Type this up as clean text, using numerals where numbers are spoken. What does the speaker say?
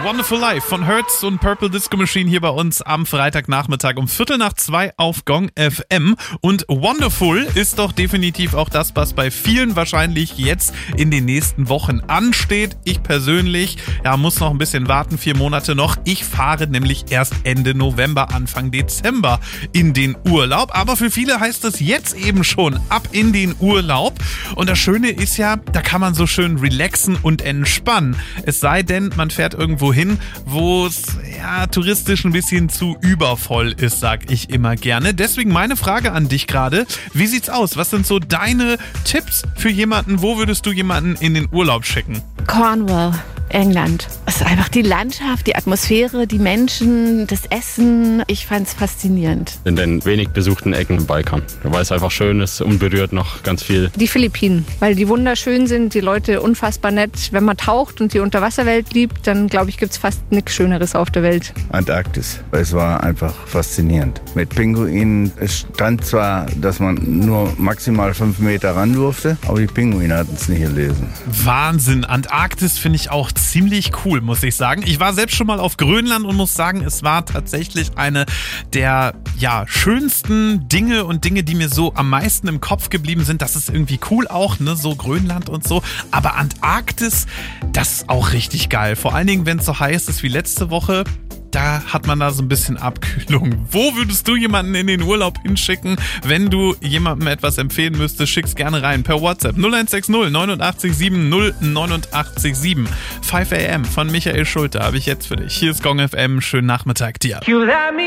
Wonderful Life von Hertz und Purple Disco Machine hier bei uns am Freitagnachmittag um 1:45 auf Gong FM. Und Wonderful ist doch definitiv auch das, was bei vielen wahrscheinlich jetzt in den nächsten Wochen ansteht. Ich persönlich, muss noch ein bisschen warten, 4 Monate noch. Ich fahre nämlich erst Ende November, Anfang Dezember in den Urlaub. Aber für viele heißt es jetzt eben schon ab in den Urlaub. Und das Schöne ist ja, da kann man so schön relaxen und entspannen. Es sei denn, man fährt irgendwo hin, wo es touristisch ein bisschen zu übervoll ist, sag ich immer gerne. Deswegen meine Frage an dich gerade, wie sieht's aus? Was sind so deine Tipps für jemanden? Wo würdest du jemanden in den Urlaub schicken? Cornwall, England. Es ist einfach die Landschaft, die Atmosphäre, die Menschen, das Essen. Ich fand's faszinierend. In den wenig besuchten Ecken im Balkan. Weil es einfach schön ist, unberührt noch ganz viel. Die Philippinen, weil die wunderschön sind, die Leute unfassbar nett. Wenn man taucht und die Unterwasserwelt liebt, dann glaube ich, gibt's fast nichts Schöneres auf der Welt. Antarktis. Es war einfach faszinierend. Mit Pinguinen. Es stand zwar, dass man nur maximal 5 Meter ran durfte, aber die Pinguine hatten es nicht gelesen. Wahnsinn. Antarktis finde ich auch ziemlich cool, muss ich sagen. Ich war selbst schon mal auf Grönland und muss sagen, es war tatsächlich eine der schönsten Dinge und Dinge, die mir so am meisten im Kopf geblieben sind. Das ist irgendwie cool auch, ne, so Grönland und so. Aber Antarktis, das ist auch richtig geil. Vor allen Dingen, wenn es so heiß ist wie letzte Woche. Da hat man da so ein bisschen Abkühlung. Wo würdest du jemanden in den Urlaub hinschicken? Wenn du jemandem etwas empfehlen müsstest, schick's gerne rein per WhatsApp 0160 89 7 089 7. 5 AM von Michael Schulte habe ich jetzt für dich. Hier ist Gong FM. Schönen Nachmittag dir.